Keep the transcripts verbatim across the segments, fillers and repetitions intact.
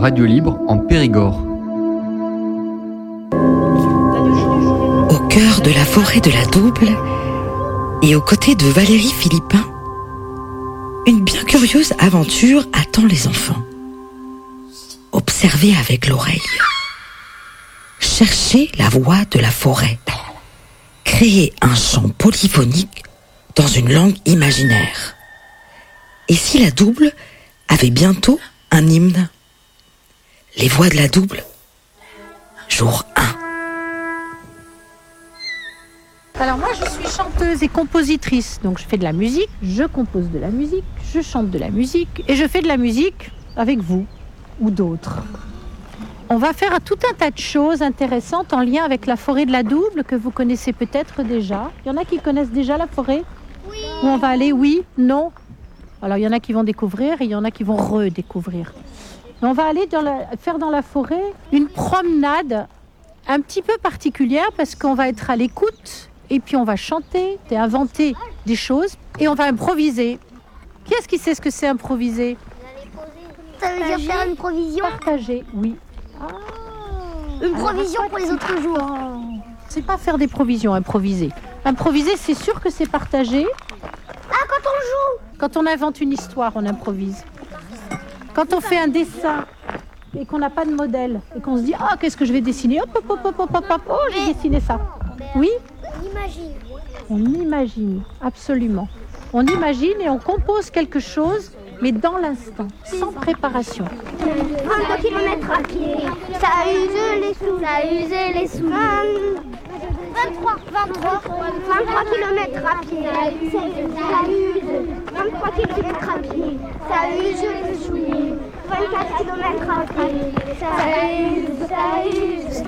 Radio Libre en Périgord. Au cœur de la forêt de la Double et aux côtés de Valérie Philippin, une bien curieuse aventure attend les enfants. Observez avec l'oreille. Cherchez la voix de la forêt. Créez un chant polyphonique dans une langue imaginaire. Et si la Double avait bientôt un hymne? Les voix de la Double, jour un. Alors moi je suis chanteuse et compositrice, donc je fais de la musique, je compose de la musique, je chante de la musique et je fais de la musique avec vous ou d'autres. On va faire tout un tas de choses intéressantes en lien avec la forêt de la Double que vous connaissez peut-être déjà. Il y en a qui connaissent déjà la forêt? Oui. Où on va aller? Oui? Non? Alors il y en a qui vont découvrir et il y en a qui vont redécouvrir. On va aller dans la, faire dans la forêt une promenade un petit peu particulière parce qu'on va être à l'écoute et puis on va chanter et inventer des choses et on va improviser. Qui est-ce qui sait ce que c'est improviser? Ça veut dire faire une provision? Partager, oui. Ah, une provision pour les autres jours. C'est pas faire des provisions, improviser. Improviser, c'est sûr que c'est partager. Ah, quand on joue? Quand on invente une histoire, on improvise. Quand on fait un dessin et qu'on n'a pas de modèle et qu'on se dit « Ah, qu'est-ce que je vais dessiner ?» Hop, hop, hop, hop, hop, hop, hop, oh, j'ai dessiné ça. Oui? On imagine. On imagine, absolument. On imagine et on compose quelque chose, mais dans l'instant, sans préparation. vingt-trois kilomètres à pied, ça use les sous, ça use les sous. vingt-trois, vingt-trois, vingt-trois kilomètres à pied, ça use. vingt-trois kilomètres à pied, ça use les sous. vingt-quatre kilomètres à pied, ça use, ça use.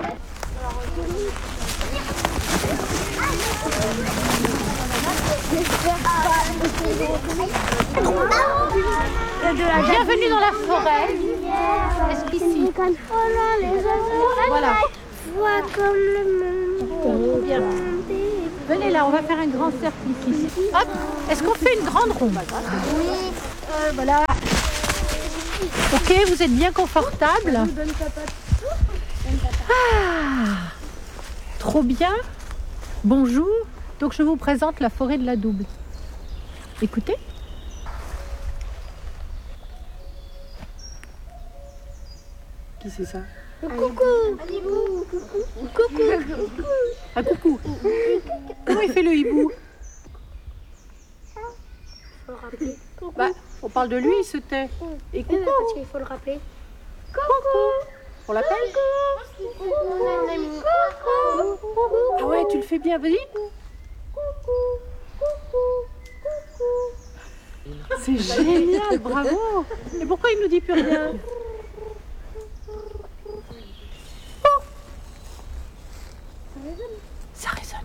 Bienvenue dans la forêt. Est-ce qu'ici? Voilà. Vois comme le monde. Bien. Venez là, on va faire un grand cercle ici. Hop. Est-ce qu'on fait une grande ronde? Oui. Euh, voilà. Ok, vous êtes bien confortable? Ah, trop bien. Bonjour. Donc je vous présente la forêt de la Double. Écoutez. Qui c'est ça? Coucou. Coucou. Un coucou. Comment il fait le hibou? Faut le rappeler. Bah, on parle de lui, il se tait. Et coucou. Parce qu'il faut le rappeler. Coucou. On l'appelle? Ah ouais, tu le fais bien, vas-y. C'est génial, bravo. Et pourquoi il nous dit plus rien? Ça résonne.